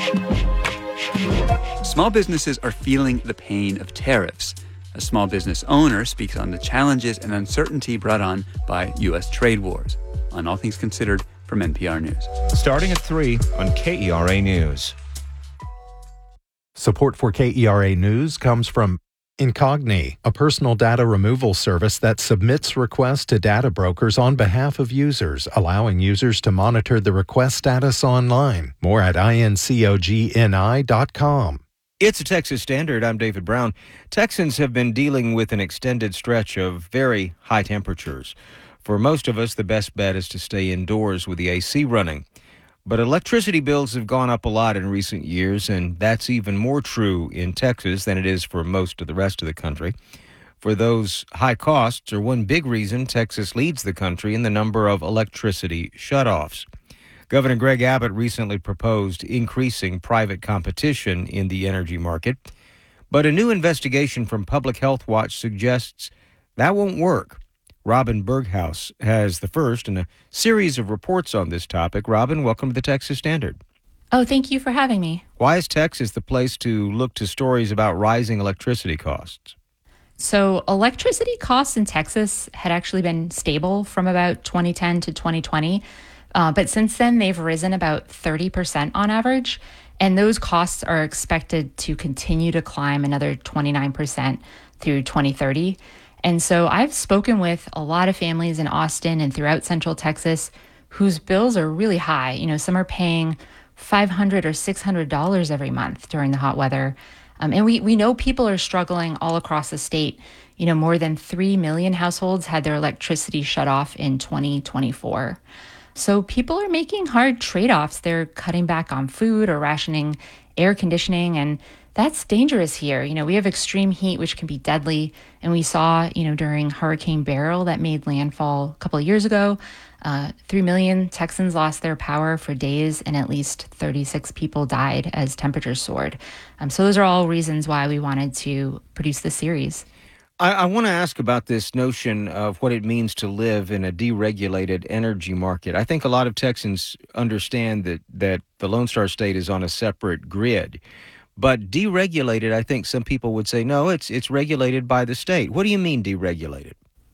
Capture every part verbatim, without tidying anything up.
Small businesses are feeling the pain of tariffs. A small business owner speaks on the challenges and uncertainty brought on by U S trade wars. On All Things Considered from N P R News. Starting at three on K E R A News. Support for K E R A News comes from Incogni, a personal data removal service that submits requests to data brokers on behalf of users, allowing users to monitor the request status online. More at incogni dot com. It's a Texas Standard. I'm David Brown. Texans have been dealing with an extended stretch of very high temperatures. For most of us, the best bet is to stay indoors with the A C running. But electricity bills have gone up a lot in recent years, and that's even more true in Texas than it is for most of the rest of the country. For those high costs are one big reason Texas leads the country in the number of electricity shutoffs. Governor Greg Abbott recently proposed increasing private competition in the energy market, but a new investigation from Public Health Watch suggests that won't work. Robin Berghaus has the first in a series of reports on this topic. Robin, welcome to the Texas Standard. Oh, thank you for having me. Why is Texas the place to look to stories about rising electricity costs? So electricity costs in Texas had actually been stable from about twenty ten to twenty twenty. Uh, but since then, they've risen about thirty percent on average. And those costs are expected to continue to climb another twenty-nine percent through twenty thirty. And so I've spoken with a lot of families in Austin and throughout Central Texas whose bills are really high. You know, some are paying five hundred dollars or six hundred dollars every month during the hot weather. Um, and we, we know people are struggling all across the state. You know, more than three million households had their electricity shut off in twenty twenty-four. So people are making hard trade-offs. They're cutting back on food or rationing air conditioning, and that's dangerous here. You know, we have extreme heat, which can be deadly. And we saw, you know, during Hurricane Beryl that made landfall a couple of years ago, uh, three million Texans lost their power for days, and at least thirty-six people died as temperatures soared. Um, so those are all reasons why we wanted to produce this series. I, I want to ask about this notion of what it means to live in a deregulated energy market. I think a lot of Texans understand that, that the Lone Star State is on a separate grid. But deregulated, I think some people would say, no, it's it's regulated by the state. What do you mean deregulated?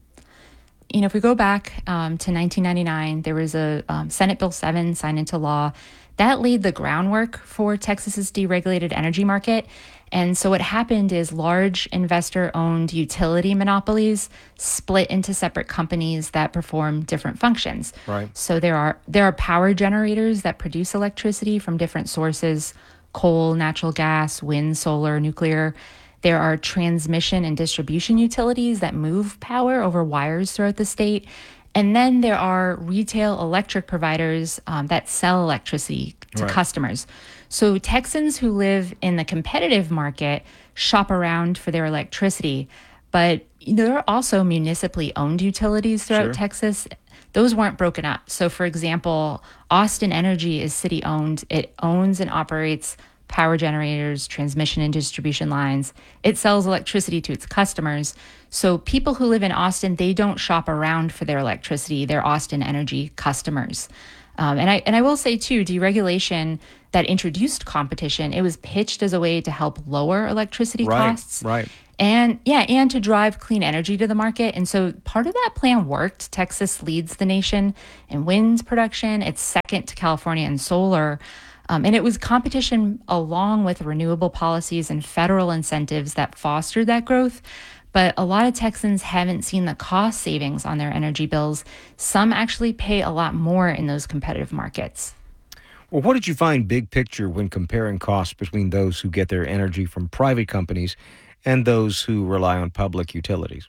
You know, if we go back um, to nineteen ninety-nine, there was a um, Senate Bill seven signed into law that laid the groundwork for Texas's deregulated energy market. And so what happened is large investor-owned utility monopolies split into separate companies that perform different functions. Right. So there are there are power generators that produce electricity from different sources: coal, natural gas, wind, solar, nuclear. There are transmission and distribution utilities that move power over wires throughout the state. And then there are retail electric providers um, that sell electricity to Right. customers. So Texans who live in the competitive market shop around for their electricity. But you know, there are also municipally owned utilities throughout Sure. Texas. Those weren't broken up. So for example, Austin Energy is city owned. It owns and operates power generators, transmission and distribution lines. It sells electricity to its customers. So people who live in Austin, they don't shop around for their electricity. They're Austin Energy customers. Um, and I and I will say too, deregulation that introduced competition, it was pitched as a way to help lower electricity Right, costs. right. And yeah, and to drive clean energy to the market. And so part of that plan worked. Texas leads the nation in wind production. It's second to California in solar. Um, and it was competition along with renewable policies and federal incentives that fostered that growth. But a lot of Texans haven't seen the cost savings on their energy bills. Some actually pay a lot more in those competitive markets. Well, what did you find big picture when comparing costs between those who get their energy from private companies and those who rely on public utilities?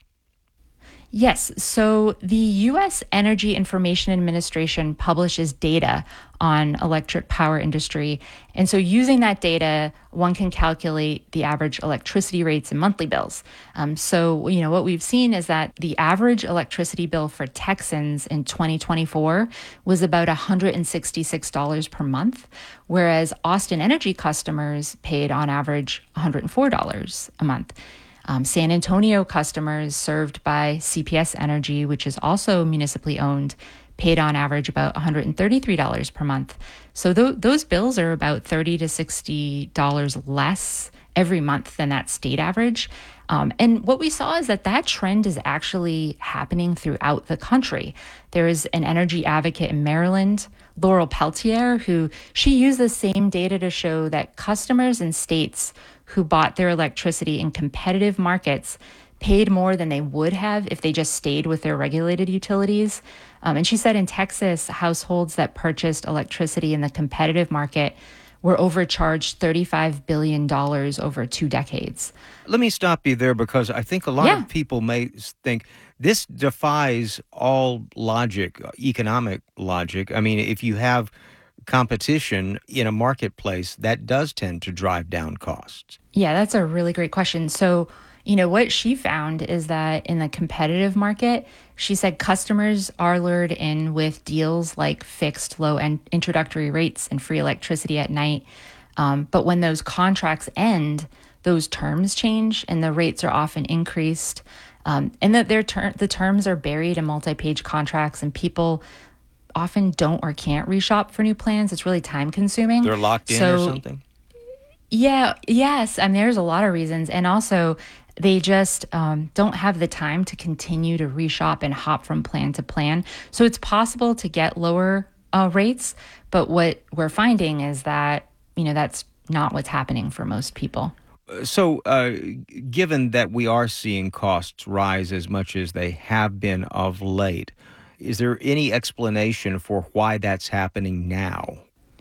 Yes. So the U S Energy Information Administration publishes data on electric power industry. And so using that data, one can calculate the average electricity rates and monthly bills. Um, so, you know, what we've seen is that the average electricity bill for Texans in twenty twenty-four was about one hundred sixty-six dollars per month, whereas Austin Energy customers paid on average one hundred four dollars a month. Um, San Antonio customers served by C P S Energy, which is also municipally owned, paid on average about one hundred thirty-three dollars per month. So th- those bills are about thirty to sixty dollars less every month than that state average. Um, and what we saw is that that trend is actually happening throughout the country. There is an energy advocate in Maryland, Laurel Peltier, who she used the same data to show that customers in states who bought their electricity in competitive markets paid more than they would have if they just stayed with their regulated utilities. Um, and she said in Texas, households that purchased electricity in the competitive market were overcharged thirty-five billion dollars over two decades. Let me stop you there, because I think a lot Yeah. of people may think this defies all logic, economic logic. I mean, if you have competition in a marketplace, that does tend to drive down costs. Yeah, that's a really great question. So, you know, what she found is that in the competitive market, she said customers are lured in with deals like fixed low and introductory rates and free electricity at night. Um, but when those contracts end, those terms change and the rates are often increased. Um, and that their ter- the terms are buried in multi-page contracts, and people often don't or can't reshop for new plans. It's really time consuming. They're locked in so, or something? Yeah, yes. I mean, there's a lot of reasons. And also, they just um, don't have the time to continue to reshop and hop from plan to plan. So it's possible to get lower uh, rates. But what we're finding is that, you know, that's not what's happening for most people. So uh, given that we are seeing costs rise as much as they have been of late, is there any explanation for why that's happening now?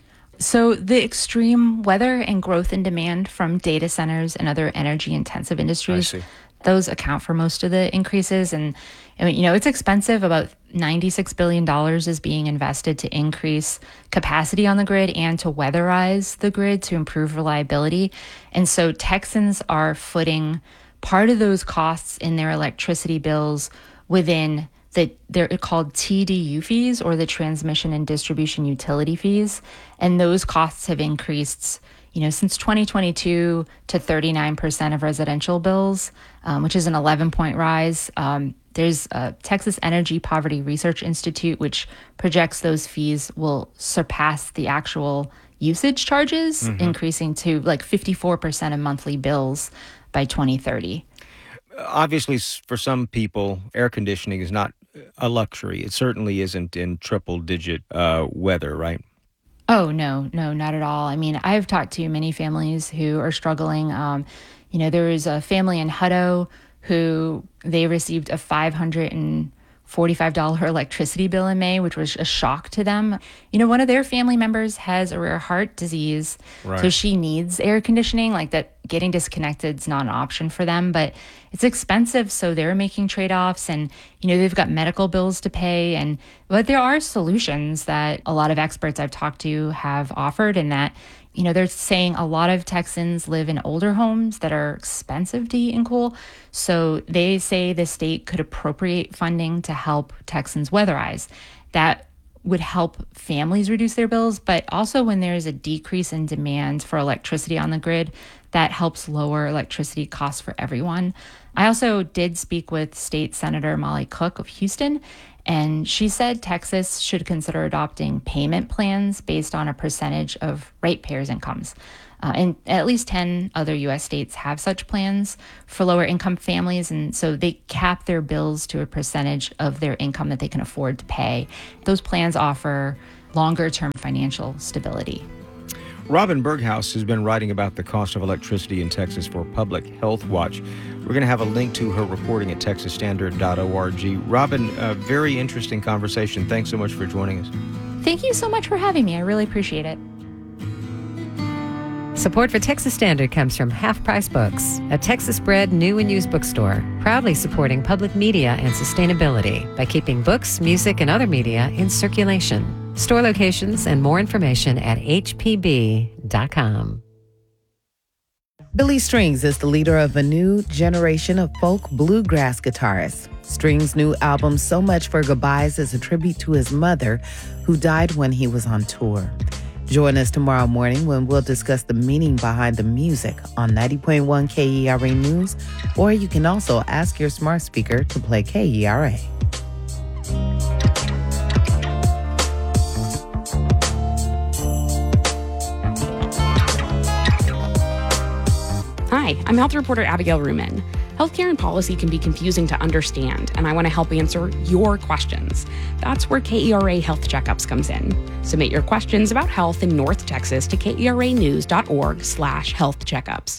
So the extreme weather and growth in demand from data centers and other energy-intensive industries, I see. those account for most of the increases. And, I mean, you know, it's expensive. About ninety-six billion dollars is being invested to increase capacity on the grid and to weatherize the grid to improve reliability. And so Texans are footing part of those costs in their electricity bills within the, they're called T D U fees, or the transmission and distribution utility fees. And those costs have increased, you know, since twenty twenty-two to thirty-nine percent of residential bills, um, which is an eleven point rise. Um, there's a Texas Energy Poverty Research Institute, which projects those fees will surpass the actual usage charges, mm-hmm. increasing to like fifty-four percent of monthly bills by twenty thirty. Obviously, for some people, air conditioning is not a luxury. It certainly isn't in triple-digit uh, weather, right? Oh, no, no, not at all. I mean, I've talked to many families who are struggling. Um, you know, there was a family in Hutto who they received a five hundred forty-five dollars electricity bill in May, which was a shock to them. You know, one of their family members has a rare heart disease, right. So she needs air conditioning. Like that, getting disconnected is not an option for them, but it's expensive, so they're making trade-offs, and you know they've got medical bills to pay. And but there are solutions that a lot of experts I've talked to have offered, and that you know they're saying a lot of Texans live in older homes that are expensive to heat and cool. So they say the state could appropriate funding to help Texans weatherize. That would help families reduce their bills, but also when there's a decrease in demand for electricity on the grid, that helps lower electricity costs for everyone. I also did speak with State Senator Molly Cook of Houston, and she said Texas should consider adopting payment plans based on a percentage of ratepayers' incomes. Uh, and at least ten other U S states have such plans for lower income families. And so they cap their bills to a percentage of their income that they can afford to pay. Those plans offer longer term financial stability. Robin Berghaus has been writing about the cost of electricity in Texas for Public Health Watch. We're going to have a link to her reporting at texas standard dot org. Robin, a very interesting conversation. Thanks so much for joining us. Thank you so much for having me. I really appreciate it. Support for Texas Standard comes from Half Price Books, a Texas-bred new and used bookstore, proudly supporting public media and sustainability by keeping books, music, and other media in circulation. Store locations and more information at h p b dot com. Billy Strings is the leader of a new generation of folk bluegrass guitarists. Strings' new album, So Much for Goodbyes, is a tribute to his mother, who died when he was on tour. Join us tomorrow morning when we'll discuss the meaning behind the music on ninety point one K E R A News, or you can also ask your smart speaker to play K E R A. Hi, I'm health reporter Abigail Ruman. Healthcare and policy can be confusing to understand, and I want to help answer your questions. That's where K E R A Health Checkups comes in. Submit your questions about health in North Texas to keranews.org slash health checkups.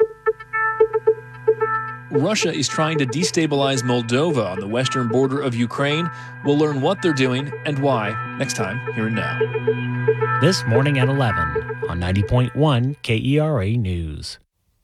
Russia is trying to destabilize Moldova on the western border of Ukraine. We'll learn what they're doing and why next time here and now. This morning at eleven on ninety point one K E R A News.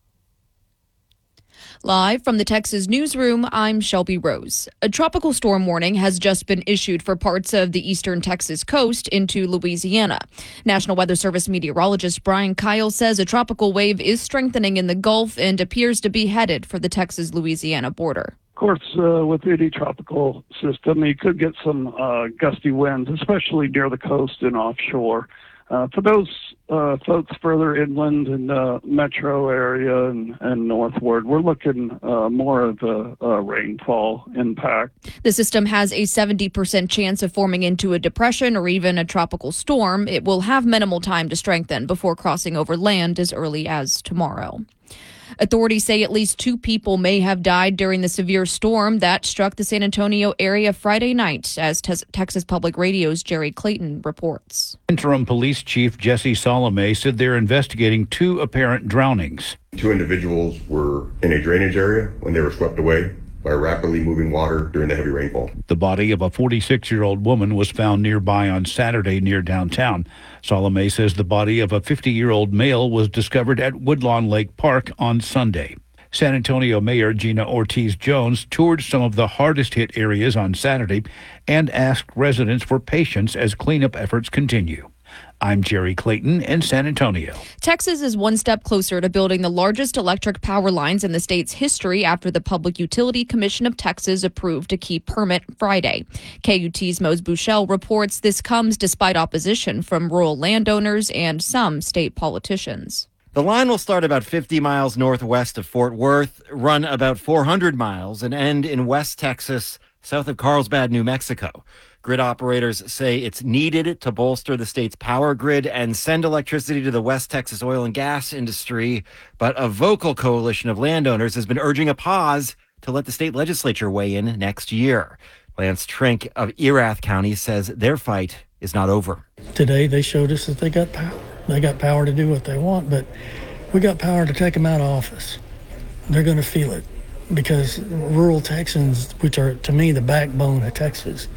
Live from the Texas newsroom, I'm Shelby Rose. A tropical storm warning has just been issued for parts of the eastern Texas coast into Louisiana. National Weather Service meteorologist Brian Kyle says a tropical wave is strengthening in the Gulf and appears to be headed for the Texas-Louisiana border. Of course, uh, with any tropical system, you could get some uh, gusty winds, especially near the coast and offshore. Uh, for those uh, folks further inland in the metro area and, and northward, we're looking uh, more of a, a rainfall impact. The system has a seventy percent chance of forming into a depression or even a tropical storm. It will have minimal time to strengthen before crossing over land as early as tomorrow. Authorities say at least two people may have died during the severe storm that struck the San Antonio area Friday night, as te- Texas Public Radio's Jerry Clayton reports. Interim Police Chief Jesse Salome said they're investigating two apparent drownings. Two individuals were in a drainage area when they were swept away by rapidly moving water during the heavy rainfall. The body of a forty-six-year-old woman was found nearby on Saturday near downtown. Salome says the body of a fifty-year-old male was discovered at Woodlawn Lake Park on Sunday. San Antonio Mayor Gina Ortiz-Jones toured some of the hardest-hit areas on Saturday and asked residents for patience as cleanup efforts continue. I'm Jerry Clayton in San Antonio. Texas is one step closer to building the largest electric power lines in the state's history after the Public Utility Commission of Texas approved a key permit Friday. K U T's Mose Buchel reports this comes despite opposition from rural landowners and some state politicians. The line will start about fifty miles northwest of Fort Worth, run about four hundred miles, and end in West Texas, south of Carlsbad, New Mexico. Grid operators say it's needed to bolster the state's power grid and send electricity to the West Texas oil and gas industry. But a vocal coalition of landowners has been urging a pause to let the state legislature weigh in next year. Lance Trink of Erath County says their fight is not over. Today they showed us that they got power. They got power to do what they want, but we got power to take them out of office. They're going to feel it because rural Texans, which are to me the backbone of Texas,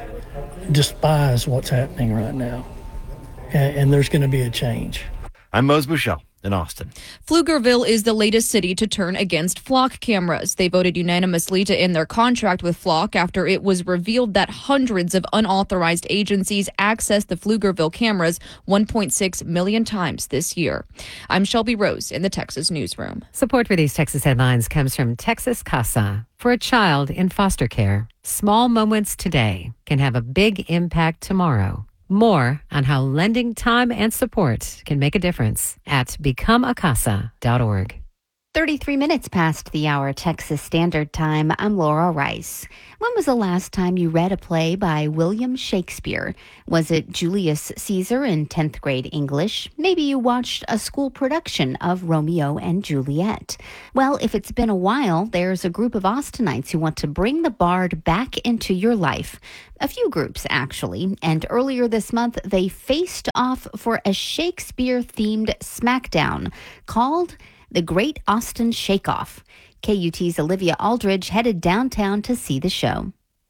despise what's happening right now, and, and there's going to be a change. I'm Mose Buchel in Austin. Pflugerville is the latest city to turn against flock cameras. They voted unanimously to end their contract with Flock after it was revealed that hundreds of unauthorized agencies accessed the Pflugerville cameras one point six million times this year. I'm Shelby Rose in the Texas Newsroom. Support for these Texas headlines comes from Texas Casa. For a child in foster care, small moments today can have a big impact tomorrow. More on how lending time and support can make a difference at become a casa dot org. thirty-three minutes past the hour Texas Standard Time. I'm Laura Rice. When was the last time you read a play by William Shakespeare? Was it Julius Caesar in tenth grade English? Maybe you watched a school production of Romeo and Juliet. Well, if it's been a while, there's a group of Austinites who want to bring the Bard back into your life. A few groups, actually. And earlier this month, they faced off for a Shakespeare-themed smackdown called The Great Austin Shake-Off. K U T's Olivia Aldridge headed downtown to see the show.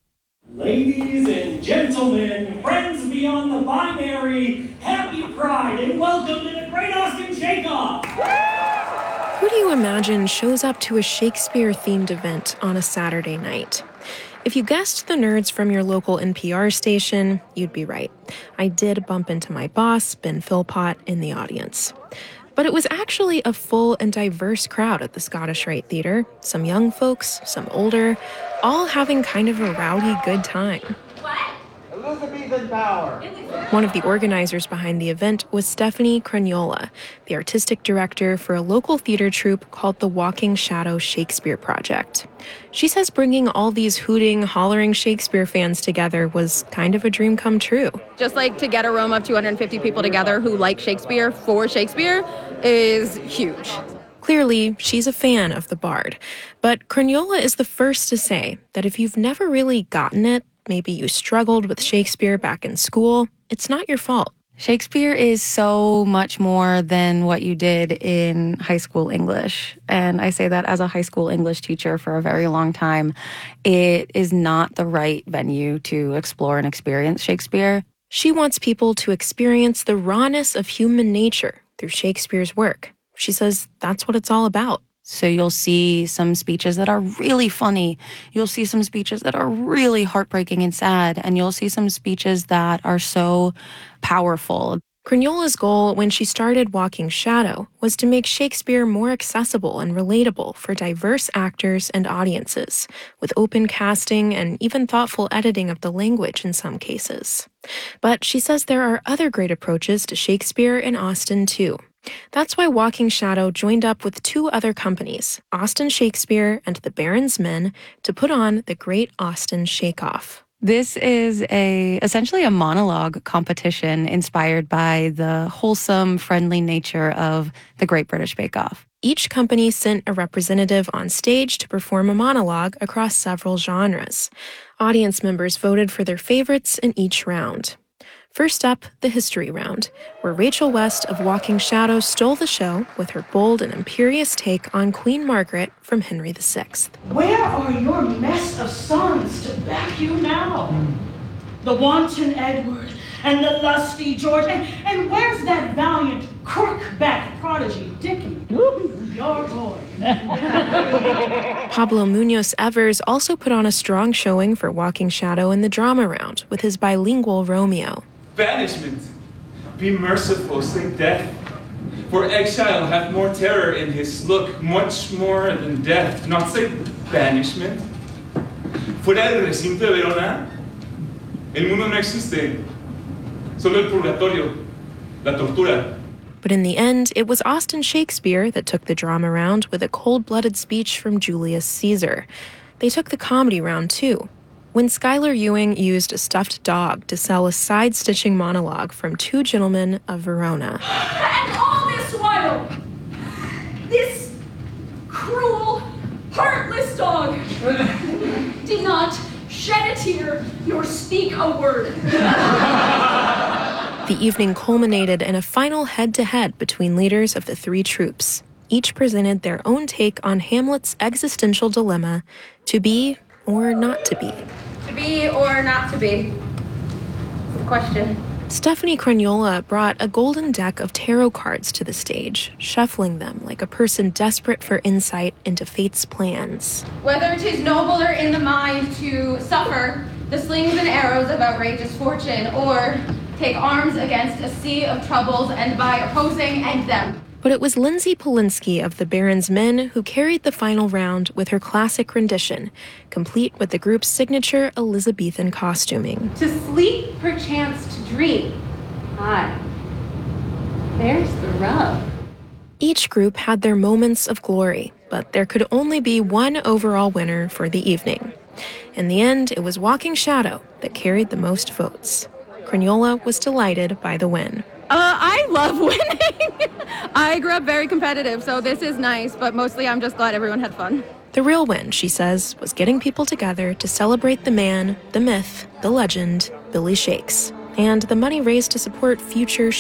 Ladies and gentlemen, friends beyond the binary, happy Pride and welcome to the Great Austin Shake-Off! Who do you imagine shows up to a Shakespeare-themed event on a Saturday night? If you guessed the nerds from your local N P R station, you'd be right. I did bump into my boss, Ben Philpott, in the audience. But it was actually a full and diverse crowd at the Scottish Rite Theater. Some young folks, some older, all having kind of a rowdy good time. What? Elizabethan power. One of the organizers behind the event was Stephanie Cragnola, the artistic director for a local theater troupe called the Walking Shadow Shakespeare Project. She says bringing all these hooting, hollering Shakespeare fans together was kind of a dream come true. Just like to get a room of two hundred fifty people together who like Shakespeare for Shakespeare is huge. Clearly, she's a fan of the Bard. But Craignola is the first to say that if you've never really gotten it, maybe you struggled with Shakespeare back in school, it's not your fault. Shakespeare is so much more than what you did in high school English. And I say that as a high school English teacher for a very long time. It is not the right venue to explore and experience Shakespeare. She wants people to experience the rawness of human nature through Shakespeare's work. She says that's what it's all about. So you'll see some speeches that are really funny. You'll see some speeches that are really heartbreaking and sad. And you'll see some speeches that are so powerful. Craignola's goal when she started Walking Shadow was to make Shakespeare more accessible and relatable for diverse actors and audiences, with open casting and even thoughtful editing of the language in some cases. But she says there are other great approaches to Shakespeare in Austin, too. That's why Walking Shadow joined up with two other companies, Austin Shakespeare and the Baron's Men, to put on the Great Austin Shake-Off. This is a essentially a monologue competition inspired by the wholesome, friendly nature of the Great British Bake Off. Each company sent a representative on stage to perform a monologue across several genres. Audience members voted for their favorites in each round. First up, the history round, where Rachel West of Walking Shadow stole the show with her bold and imperious take on Queen Margaret from Henry the Sixth. Where are your mess of sons to back you now? Mm. The wanton Edward and the lusty George, and, and where's that valiant crook-backed prodigy, Dickie? Your boy. Pablo Munoz Evers also put on a strong showing for Walking Shadow in the drama round with his bilingual Romeo. Banishment, be merciful, say death. For exile hath more terror in his look, much more than death. Not say banishment. Fuera del recinto de Verona, el mundo no existe. Solo el purgatorio, la tortura. But in the end, it was Austin Shakespeare that took the drama round with a cold-blooded speech from Julius Caesar. They took the comedy round, too, when Skylar Ewing used a stuffed dog to sell a side-stitching monologue from Two Gentlemen of Verona. And all this while, this cruel, heartless dog did not shed a tear nor speak a word. The evening culminated in a final head-to-head between leaders of the three troops. Each presented their own take on Hamlet's existential dilemma, to be or not to be. To be or not to be? Good question. Stephanie Craignola brought a golden deck of tarot cards to the stage, shuffling them like a person desperate for insight into fate's plans. Whether 'tis nobler in the mind to suffer the slings and arrows of outrageous fortune, or take arms against a sea of troubles and by opposing end them. But it was Lindsay Polinsky of the Baron's Men who carried the final round with her classic rendition, complete with the group's signature Elizabethan costuming. To sleep, perchance to dream. Aye. There's the rub. Each group had their moments of glory, but there could only be one overall winner for the evening. In the end, it was Walking Shadow that carried the most votes. Craignola was delighted by the win. Uh, I love winning. I grew up very competitive, so this is nice, but mostly I'm just glad everyone had fun. The real win, she says, was getting people together to celebrate the man, the myth, the legend, Billy Shakes, and the money raised to support future